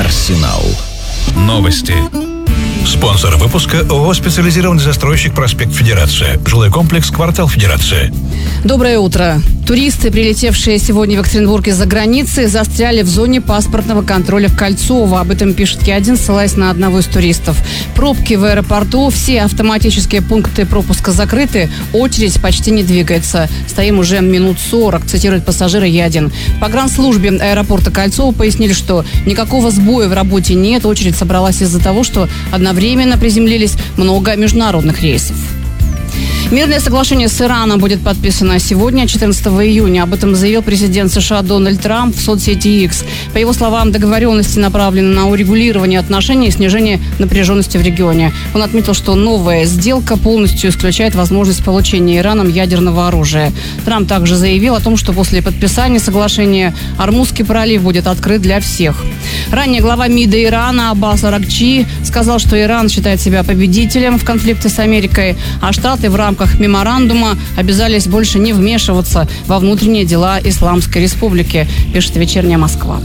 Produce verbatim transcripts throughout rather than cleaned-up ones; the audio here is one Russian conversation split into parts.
Арсенал. Новости. Спонсор выпуска ООО «Специализированный застройщик. Проспект Федерация». Жилой комплекс «Квартал Федерация». Доброе утро. Туристы, прилетевшие сегодня в Екатеринбург из-за границы, застряли в зоне паспортного контроля в Кольцово. Об этом пишет Ки один, ссылаясь на одного из туристов. Пробки в аэропорту, все автоматические пункты пропуска закрыты, очередь почти не двигается. Стоим уже минут сорок, цитирует пассажира Е один. В погранслужбе аэропорта Кольцово пояснили, что никакого сбоя в работе нет. Очередь собралась из-за того, что одновременно приземлились много международных рейсов. Мирное соглашение с Ираном будет подписано сегодня, четырнадцатого июня. Об этом заявил президент США Дональд Трамп в соцсети X. По его словам, договоренности направлены на урегулирование отношений и снижение напряженности в регионе. Он отметил, что новая сделка полностью исключает возможность получения Ираном ядерного оружия. Трамп также заявил о том, что после подписания соглашения Ормузский пролив будет открыт для всех. Ранее глава МИДа Ирана Аббас Аракчи сказал, что Иран считает себя победителем в конфликте с Америкой, а Штаты в рамках В рамках меморандума обязались больше не вмешиваться во внутренние дела Исламской Республики, пишет «Вечерняя Москва».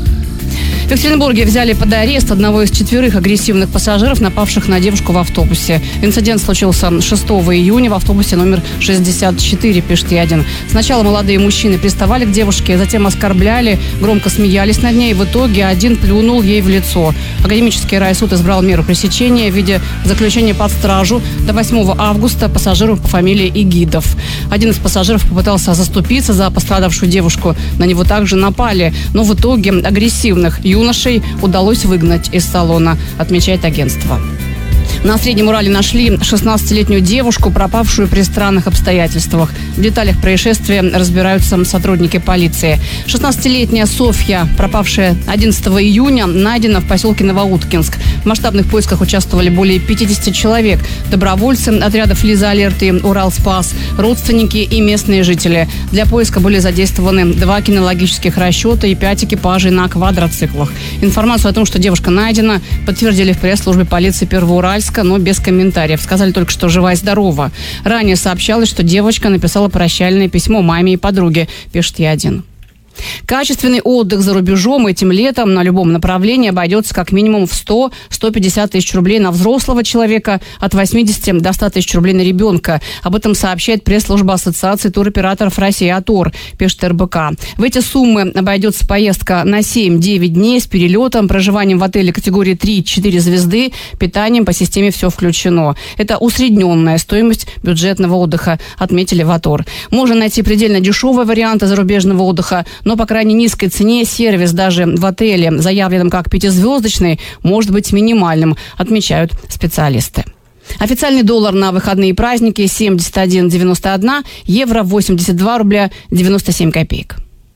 В Екатеринбурге взяли под арест одного из четверых агрессивных пассажиров, напавших на девушку в автобусе. Инцидент случился шестого июня в автобусе номер шестьдесят четыре, пишет Е один. Сначала молодые мужчины приставали к девушке, затем оскорбляли, громко смеялись над ней. В итоге один плюнул ей в лицо. Академический райсуд избрал меру пресечения в виде заключения под стражу до восьмого августа пассажиру по фамилии Игидов. Один из пассажиров попытался заступиться за пострадавшую девушку. На него также напали, но в итоге агрессивных юношей удалось выгнать из салона, отмечает агентство. На Среднем Урале нашли шестнадцатилетнюю девушку, пропавшую при странных обстоятельствах. В деталях происшествия разбираются сотрудники полиции. шестнадцатилетняя Софья, пропавшая одиннадцатого июня, найдена в поселке Новоуткинск. В масштабных поисках участвовали более пятьдесят человек. Добровольцы отрядов «Лиза Алерт» и «Уралспас», родственники и местные жители. Для поиска были задействованы два кинологических расчета и пять экипажей на квадроциклах. Информацию о том, что девушка найдена, подтвердили в пресс-службе полиции Первоуральска, но без комментариев. Сказали только, что жива и здорова. Ранее сообщалось, что девочка написала прощальное письмо маме и подруге, пишет Е один. Качественный отдых за рубежом этим летом на любом направлении обойдется как минимум в сто - сто пятьдесят тысяч рублей на взрослого человека, от восьмидесяти до ста тысяч рублей на ребенка. Об этом сообщает пресс-служба Ассоциации туроператоров России «АТОР», пишет Эр Бэ Ка. В эти суммы обойдется поездка на семь-девять дней с перелетом, проживанием в отеле категории три-четыре звезды, питанием по системе «Все включено». Это усредненная стоимость бюджетного отдыха, отметили в АТОР. Можно найти предельно дешевые варианты зарубежного отдыха, но по крайне низкой цене сервис даже в отеле, заявленном как пятизвездочный, может быть минимальным, отмечают специалисты. Официальный доллар на выходные и праздники семьдесят один девяносто один, евро восемьдесят два рубля девяносто семь копеек.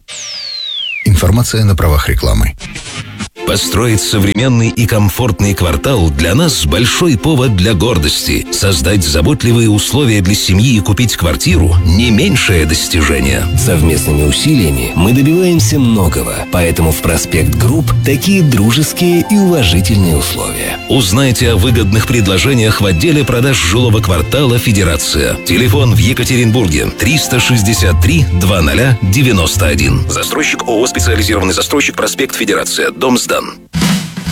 Информация на правах рекламы. Построить современный и комфортный квартал для нас большой повод для гордости. Создать заботливые условия для семьи и купить квартиру – не меньшее достижение. Совместными усилиями мы добиваемся многого, поэтому в «Проспект Групп» такие дружеские и уважительные условия. Узнайте о выгодных предложениях в отделе продаж жилого квартала «Федерация». Телефон в Екатеринбурге триста шестьдесят три двадцать девяносто один. Застройщик ООО «Специализированный застройщик. Проспект Федерация». Дом сдан.